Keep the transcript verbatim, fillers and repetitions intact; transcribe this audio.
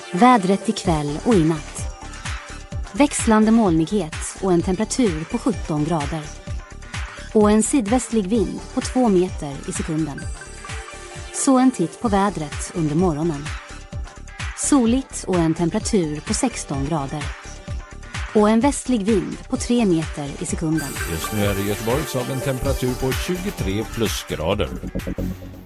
Vädret ikväll och i natt. Växlande molnighet och en temperatur på sjutton grader. Och en sydvästlig vind på två meter i sekunden. Så en titt på vädret under morgonen. Soligt och en temperatur på sexton grader. Och en västlig vind på tre meter i sekunden. Just nu är det i Göteborg så har vi en temperatur på tjugotre plusgrader.